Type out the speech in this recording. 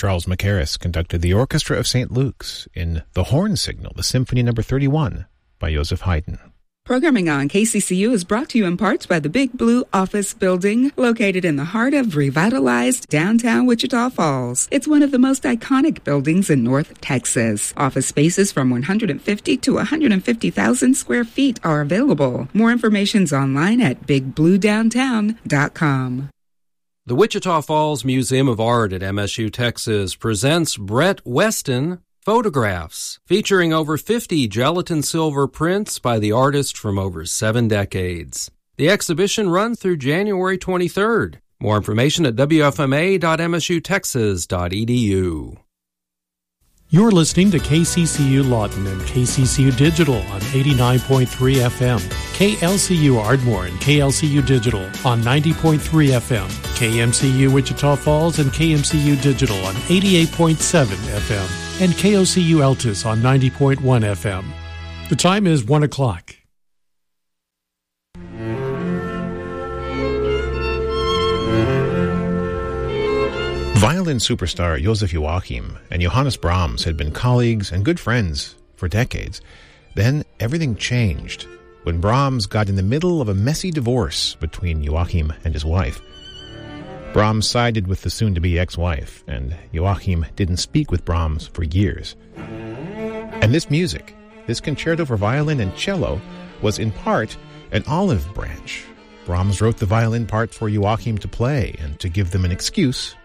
Charles Mackerras conducted the Orchestra of St. Luke's in The Horn Signal, the Symphony No. 31 by Joseph Haydn. Programming on KCCU is brought to you in parts by the Big Blue Office Building, located in the heart of revitalized downtown Wichita Falls. It's one of the most iconic buildings in North Texas. Office spaces from 150 to 150,000 square feet are available. More information's online at bigbluedowntown.com. The Wichita Falls Museum of Art at MSU Texas presents Brett Weston Photographs, featuring over 50 gelatin silver prints by the artist from over 7 decades. The exhibition runs through January 23rd. More information at wfma.msutexas.edu. You're listening to KCCU Lawton and KCCU Digital on 89.3 FM, KLCU Ardmore and KLCU Digital on 90.3 FM, KMCU Wichita Falls and KMCU Digital on 88.7 FM, and KOCU Altus on 90.1 FM. The time is 1 o'clock. Violin superstar Joseph Joachim and Johannes Brahms had been colleagues and good friends for decades. Then everything changed when Brahms got in the middle of a messy divorce between Joachim and his wife. Brahms sided with the soon-to-be ex-wife, and Joachim didn't speak with Brahms for years. And this music, this concerto for violin and cello, was in part an olive branch. Brahms wrote the violin part for Joachim to play and to give them an excuse